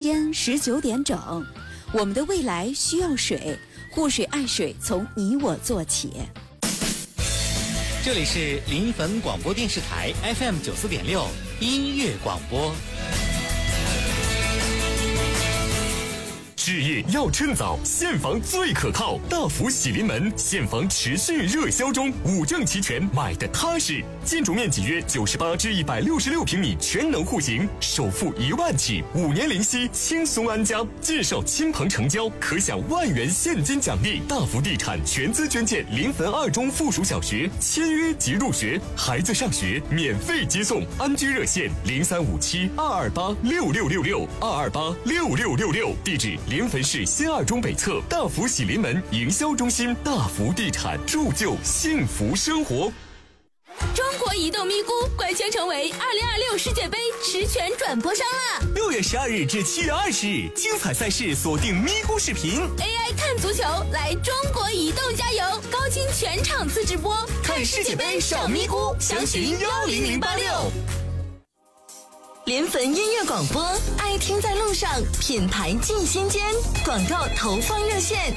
间19点整，我们的未来需要水，护水爱水从你我做起。 这里是临汾广播电视台 FM 94.6音乐广播。 置业要趁早，现房最可靠。大福喜临门，现房持续热销中，5证齐全，买的踏实。建筑面积约98至166平米，全能户型，首付1万起，5年零息，轻松安家。介绍亲朋成交，可享1万元现金奖励。大福地产全资捐建临汾2中附属小学，签约即入学，孩子上学免费接送。安居热线035722826666，22826666，地址临汾市新2中北侧大福喜临门营销中心。大福地产，铸就幸福生活。 中国移动咪咕官宣成为2026世界杯实权转播商了。 6月12日至7月20日，精彩赛事锁定咪咕视频 AI 看足球，来中国移动加油，高清全场次直播，看世界杯上咪咕，详询10086。 临汾音乐广播，爱听在路上，品牌进心间。广告投放热线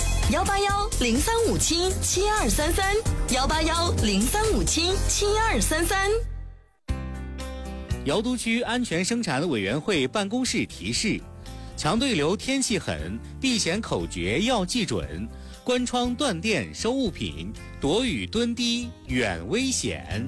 ：181-0357-7233，181-0357-7233。 瑶都区安全生产委员会办公室提示：强对流天气狠，避险口诀要记准，关窗断电收物品，躲雨蹲低远危险。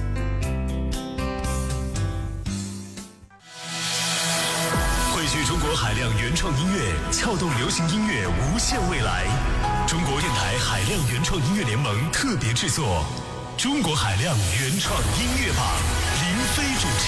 汇聚中国海量原创音乐，撬动流行音乐无限未来。中国电台海量原创音乐联盟特别制作《中国海量原创音乐榜》，林飞主持。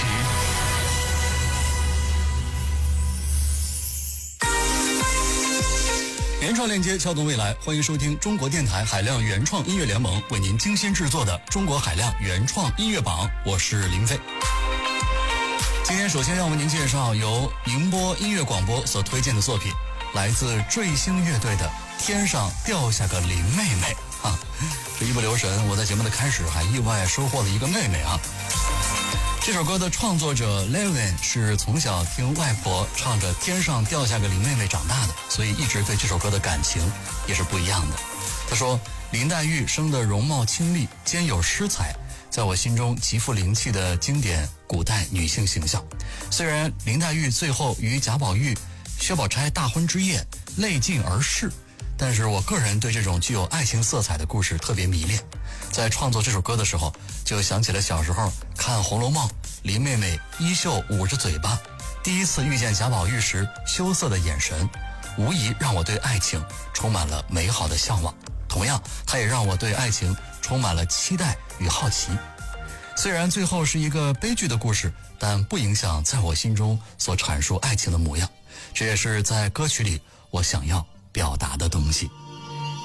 原创链接撬动未来，欢迎收听中国电台海量原创音乐联盟为您精心制作的《中国海量原创音乐榜》，我是林飞。今天首先要为您介绍由宁波音乐广播所推荐的作品，来自坠星乐队的《天上掉下个林妹妹》啊！这一不留神，我在节目的开始还意外收获了一个妹妹啊！这首歌的创作者 Levin 是从小听外婆唱着《天上掉下个林妹妹》长大的，所以一直对这首歌的感情也是不一样的。他说，林黛玉生得容貌清丽，兼有诗才，在我心中极富灵气的经典古代女性形象。虽然林黛玉最后与贾宝玉、薛宝钗大婚之夜泪尽而逝，但是我个人对这种具有爱情色彩的故事特别迷恋。在创作这首歌的时候，就想起了小时候看《红楼梦》，林妹妹衣袖捂着嘴巴，第一次遇见贾宝玉时羞涩的眼神，无疑让我对爱情充满了美好的向往。同样，它也让我对爱情充满了期待与好奇。虽然最后是一个悲剧的故事，但不影响在我心中所阐述爱情的模样。这也是在歌曲里我想要表达的东西。